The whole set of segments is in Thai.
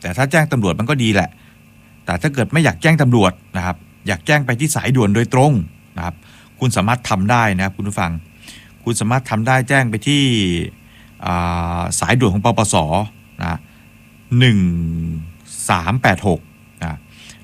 แต่ถ้าแจ้งตำรวจมันก็ดีแหละแต่ถ้าเกิดไม่อยากแจ้งตำรวจนะครับอยากแจ้งไปที่สายด่วนโดยตรงนะครับคุณสามารถทำได้นะครับคุณผู้ฟังคุณสามารถทำได้แจ้งไปที่สายด่วนของปปสนะ1386นะ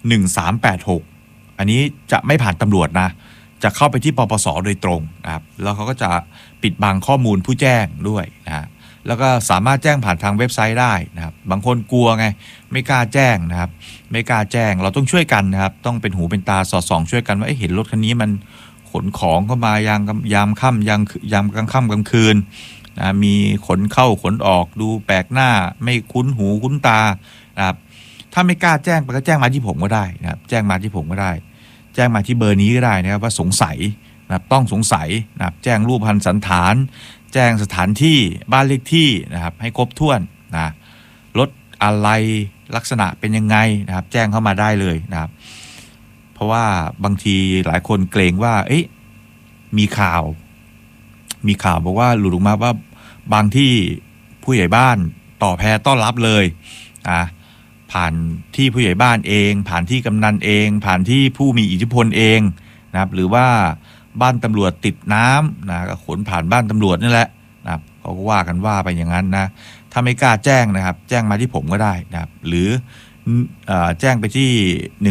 1386อันนี้จะไม่ผ่านตำรวจนะจะเข้าไปที่ปปสโดยตรงนะครับแล้วเขาก็จะปิดบังข้อมูลผู้แจ้งด้วยนะแล้วก็สามารถแจ้งผ่านทางเว็บไซต์ได้นะครับบางคนกลัวไงไม่กล้าแจ้งนะครับไม่กล้าแจ้งเราต้องช่วยกันนะครับต้องเป็นหูเป็นตาสอดส่องช่วยกันว่าเห็นรถคันนี้มันขนของเข้ามายามค่ำยามกลางค่ำกลางคืนนะมีขนเข้าขนออกดูแปลกหน้าไม่คุ้นหูคุ้นตานะครับถ้าไม่กล้าแจ้งก็แจ้งมาที่ผมก็ได้นะครับแจ้งมาที่ผมก็ได้แจ้งมาที่เบอร์นี้ก็ได้นะครับว่าสงสัยนะครับต้องสงสัยนะครับแจ้งรูปพรรณสันฐานแจ้งสถานที่บ้านเลขที่นะครับให้ครบถ้วนนะรถอะไรลักษณะเป็นยังไงนะครับแจ้งเข้ามาได้เลยนะครับเพราะว่าบางทีหลายคนเกรงว่ามีข่าวบอกว่าหลุดออกมาว่าบางที่ผู้ใหญ่บ้านต่อแพต้อนรับเลยผ่านที่ผู้ใหญ่บ้านเองผ่านที่กำนันเองผ่านที่ผู้มีอิทธิพลเองนะครับหรือว่าบ้านตำรวจติดน้ำนะก็ขนผ่านบ้านตำรวจนี่แหละนะครับเขาก็ว่ากันว่าไปอย่างนั้นนะถ้าไม่กล้าแจ้งนะครับแจ้งมาที่ผมก็ได้นะครับหรือแจ้งไปที่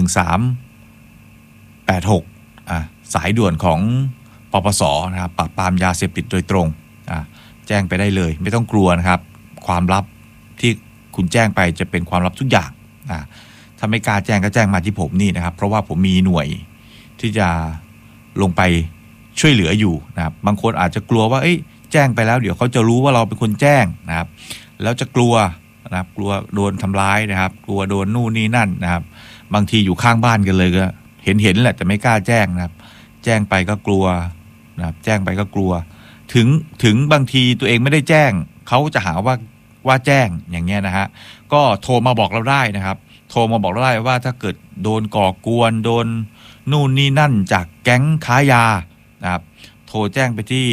1386สายด่วนของปปสนะครับปราบปรามยาเสพติดโดยตรงแจ้งไปได้เลยไม่ต้องกลัวนะครับความลับที่คุณแจ้งไปจะเป็นความลับทุกอย่างถ้าไม่กล้าแจ้งก็แจ้งมาที่ผมนี่นะครับเพราะว่าผมมีหน่วยที่จะลงไปช่วยเหลืออยู่นะครับบางคนอาจจะกลัวว่าแจ้งไปแล้วเดี๋ยวเขาจะรู้ว่าเราเป็นคนแจ้งนะครับแล้วจะกลัวนะครับกลัวโดนทำร้ายนะครับกลัวโดนนู่นนี่นั่นนะครับบางทีอยู่ข้างบ้านกันเลยก็เห็นแหละแต่ไม่กล้าแจ้งนะครับแจ้งไปก็กลัวนะครับแจ้งไปก็กลัวถึงบางทีตัวเองไม่ได้แจ้งเขาจะหาว่าแจ้งอย่างเงี้ยนะฮะก็โทรมาบอกเราได้นะครับโทรมาบอกเราได้ว่าถ้าเกิดโดนก่อกวนโดนนู่นนี่นั่นจากแก๊งค้ายานะครับโทรแจ้งไปที่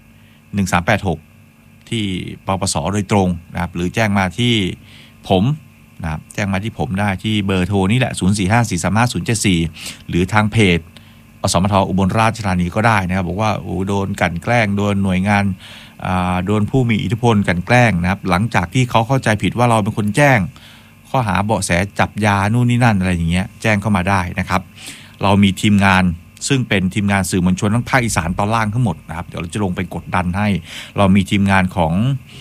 1386ที่ปปสโดยตรงนะครับหรือแจ้งมาที่ผมนะครับแจ้งมาที่ผมได้ที่เบอร์โทรนี่แหละ0454355074หรือทางเพจอสมทอุบลราชธานีก็ได้นะครับบอกว่าโดนกลั่นแกล้งโดนหน่วยงานโดนผู้มีอิทธิพลกลั่นแกล้งนะครับหลังจากที่เขาเข้าใจผิดว่าเราเป็นคนแจ้งข้อหาเบาะแสจับยานู่นนี่นั่นอะไรอย่างเงี้ยแจ้งเข้ามาได้นะครับเรามีทีมงานซึ่งเป็นทีมงานสื่อมวลชนทั้งภาคอีสานตอนล่างทั้งหมดนะครับเดี๋ยวเราจะลงไปกดดันให้เรามีทีมงานของ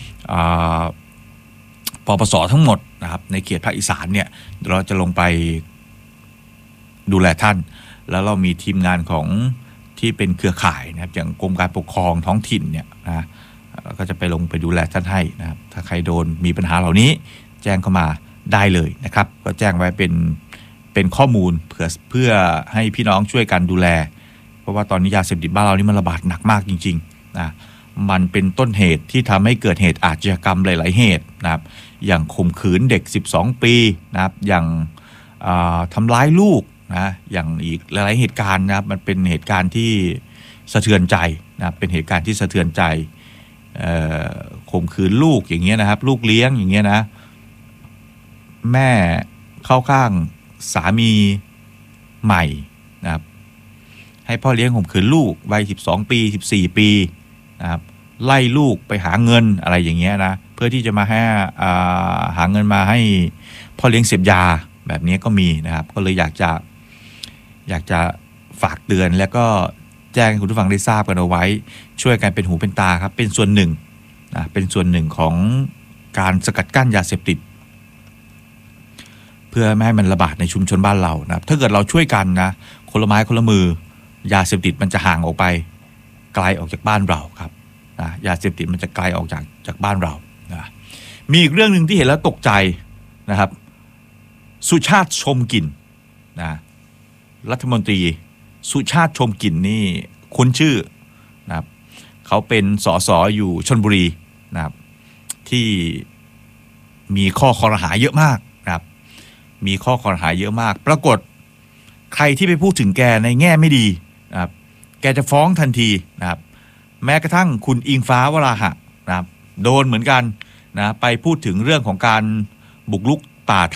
ปปสทั้งหมดนะครับในเขตภาคอีสานเนี่ยเราจะลงไปดูแลท่านแล้วเรามีทีมงานของที่เป็นเครือข่ายนะครับอย่างกรมการปกครองท้องถิ่นเนี่ยนะก็จะไปลงไปดูแลท่านให้นะครับถ้าใครโดนมีปัญหาเหล่านี้แจ้งเข้ามาได้เลยนะครับก็แจ้งไว้เป็นข้อมูลเพื่อให้พี่น้องช่วยกันดูแลเพราะว่าตอนนี้ยาเสพติดบ้านเรานี่มันระบาดหนักมากจริงๆนะมันเป็นต้นเหตุที่ทำให้เกิดเหตุอาชญากรรมหลายๆเหตุนะครับอย่างข่มขืนเด็ก12ปีนะครับอย่างทำร้ายลูกนะอย่างอีกหลายๆเหตุการณ์นะครับมันเป็นเหตุการณ์ที่สะเทือนใจนะเป็นเหตุการณ์ที่สะเทือนใจข่มขืนลูกอย่างเงี้ยนะครับลูกเลี้ยงอย่างเงี้ยนะแม่เข้าข้างสามีใหม่นะครับให้พ่อเลี้ยงข่มขืนลูกวัย12ปี14ปีนะครับไล่ลูกไปหาเงินอะไรอย่างเงี้ยนะเพื่อที่จะมาให้หาเงินมาให้พ่อเลี้ยงเสพยาแบบนี้ก็มีนะครับก็เลยอยากจะฝากเตือนแล้วก็แจ้งให้คุณผู้ฟังได้ทราบกันเอาไว้ช่วยกันเป็นหูเป็นตาครับเป็นส่วนหนึ่งนะเป็นส่วนหนึ่งของการสกัดกั้นยาเสพติดเพื่อไม่ให้มันระบาดในชุมชนบ้านเรานะครับถ้าเกิดเราช่วยกันนะคนละไม้คนละมือยาเสพติดมันจะห่างออกไปไกลออกจากบ้านเราครับนะยาเสพติดมันจะไกลออกจากบ้านเรานะมีอีกเรื่องนึงที่เห็นแล้วตกใจนะครับสุชาติชมกลิ่นนะรัฐมนตรีสุชาติชมกลิ่นนี่คุ้นชื่อนะครับเขาเป็นสสอยู่ชลบุรีนะครับที่มีข้อคอรหาเยอะมากนะครับมีข้อคอรหาเยอะมากปรากฏใครที่ไปพูดถึงแกในแง่ไม่ดีนะครับแกจะฟ้องทันทีนะครับแม้กระทั่งคุณอิงฟ้าวราหะนะครับโดนเหมือนกันนะไปพูดถึงเรื่องของการบุกรุกป่า